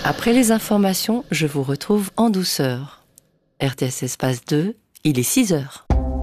Après les informations, je vous retrouve en douceur. RTS Espace 2, il est 6 heures.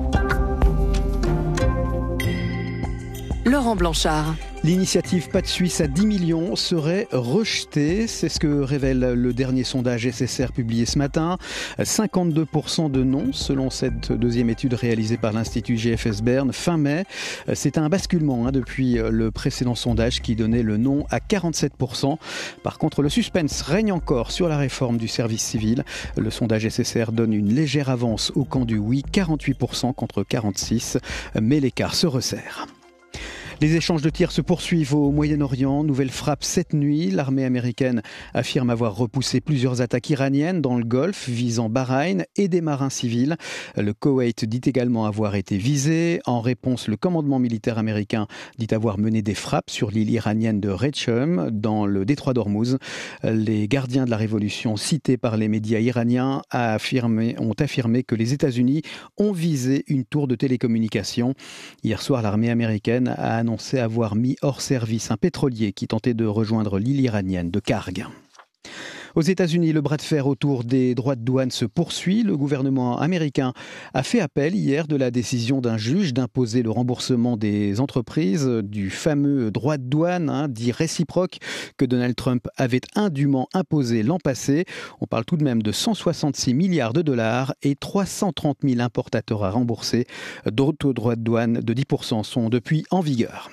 Laurent Blanchard. L'initiative Pas de Suisse à 10 millions serait rejetée. C'est ce que révèle le dernier sondage SSR publié ce matin. 52% de non, selon cette deuxième étude réalisée par l'Institut GFS Bern fin mai. C'est un basculement depuis le précédent sondage qui donnait le non à 47%. Par contre, le suspense règne encore sur la réforme du service civil. Le sondage SSR donne une légère avance au camp du oui, 48% contre 46%, mais l'écart se resserre. Les échanges de tirs se poursuivent au Moyen-Orient. Nouvelle frappe cette nuit. L'armée américaine affirme avoir repoussé plusieurs attaques iraniennes dans le Golfe visant Bahreïn et des marins civils. Le Koweït dit également avoir été visé. En réponse, le commandement militaire américain dit avoir mené des frappes sur l'île iranienne de Rechem dans le détroit d'Ormuz. Les gardiens de la révolution cités par les médias iraniens ont affirmé que les États-Unis ont visé une tour de télécommunications. Hier soir, l'armée américaine a annoncé avoir mis hors service un pétrolier qui tentait de rejoindre l'île iranienne de Karg. Aux États-Unis, le bras de fer autour des droits de douane se poursuit. Le gouvernement américain a fait appel hier de la décision d'un juge d'imposer le remboursement des entreprises du fameux droit de douane, dit réciproque, que Donald Trump avait indûment imposé l'an passé. On parle tout de même de 166 milliards de dollars et 330 000 importateurs à rembourser. D'autres droits de douane de 10% sont depuis en vigueur.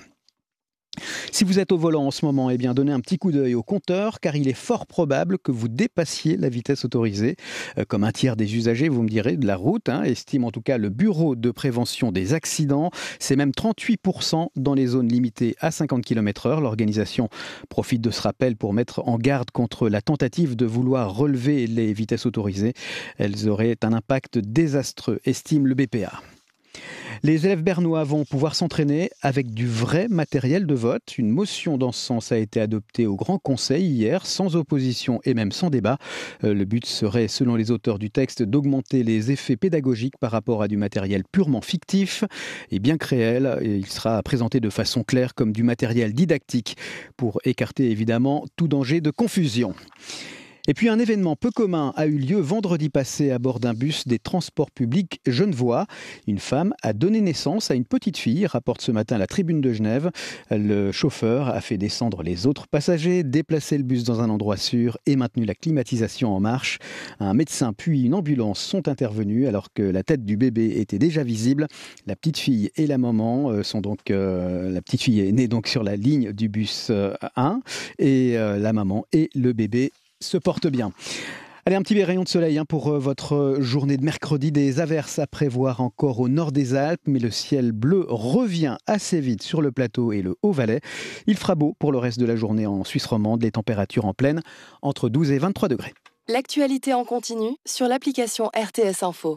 Si vous êtes au volant en ce moment, donnez un petit coup d'œil au compteur, car il est fort probable que vous dépassiez la vitesse autorisée. Comme un tiers des usagers, vous me direz, de la route, estime en tout cas le Bureau de prévention des accidents. C'est même 38% dans les zones limitées à 50 km/h. L'organisation profite de ce rappel pour mettre en garde contre la tentative de vouloir relever les vitesses autorisées. Elles auraient un impact désastreux, estime le BPA. Les élèves bernois vont pouvoir s'entraîner avec du vrai matériel de vote. Une motion dans ce sens a été adoptée au Grand Conseil hier, sans opposition et même sans débat. Le but serait, selon les auteurs du texte, d'augmenter les effets pédagogiques par rapport à du matériel purement fictif. Et bien que réel, il sera présenté de façon claire comme du matériel didactique pour écarter évidemment tout danger de confusion. Et puis un événement peu commun a eu lieu vendredi passé à bord d'un bus des transports publics genevois. Une femme a donné naissance à une petite fille, rapporte ce matin la Tribune de Genève. Le chauffeur a fait descendre les autres passagers, déplacé le bus dans un endroit sûr et maintenu la climatisation en marche. Un médecin puis une ambulance sont intervenus alors que la tête du bébé était déjà visible. La petite fille et la maman la petite fille est née donc sur la ligne du bus 1 et la maman et le bébé se porte bien. Allez, un petit rayon de soleil pour votre journée de mercredi. Des averses à prévoir encore au nord des Alpes, mais le ciel bleu revient assez vite sur le plateau et le Haut-Valais. Il fera beau pour le reste de la journée en Suisse romande, les températures en pleine entre 12 et 23 degrés. L'actualité en continu sur l'application RTS Info.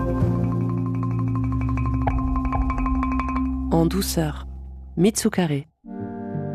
En douceur, Mitsukare.